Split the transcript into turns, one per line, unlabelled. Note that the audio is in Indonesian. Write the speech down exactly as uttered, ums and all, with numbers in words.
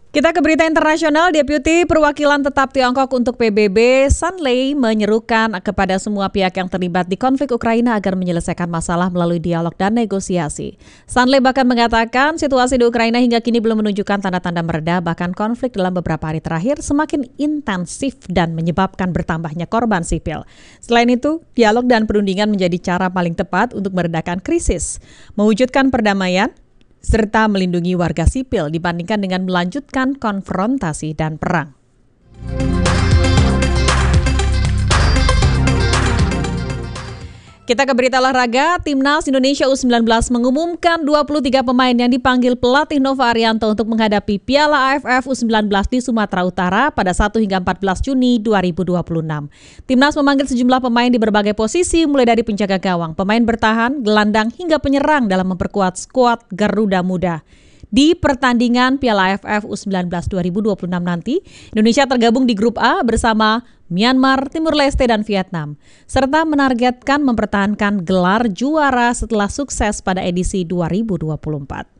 Kita ke berita internasional. Deputi Perwakilan Tetap Tiongkok untuk P B B, Sun Lei, menyerukan kepada semua pihak yang terlibat di konflik Ukraina agar menyelesaikan masalah melalui dialog dan negosiasi. Sun Lei bahkan mengatakan situasi di Ukraina hingga kini belum menunjukkan tanda-tanda mereda, bahkan konflik dalam beberapa hari terakhir semakin intensif dan menyebabkan bertambahnya korban sipil. Selain itu, dialog dan perundingan menjadi cara paling tepat untuk meredakan krisis, mewujudkan perdamaian, serta melindungi warga sipil dibandingkan dengan melanjutkan konfrontasi dan perang. Kita ke berita olahraga. Timnas Indonesia U sembilan belas mengumumkan dua puluh tiga pemain yang dipanggil pelatih Nova Arianto untuk menghadapi Piala A F F U sembilan belas di Sumatera Utara pada satu hingga empat belas Juni dua ribu dua puluh enam. Timnas memanggil sejumlah pemain di berbagai posisi, mulai dari penjaga gawang, pemain bertahan, gelandang, hingga penyerang dalam memperkuat skuad Garuda Muda. Di pertandingan Piala A F F U sembilan belas dua ribu dua puluh enam nanti, Indonesia tergabung di grup A bersama Myanmar, Timur Leste, dan Vietnam, serta menargetkan mempertahankan gelar juara setelah sukses pada edisi dua ribu dua puluh empat.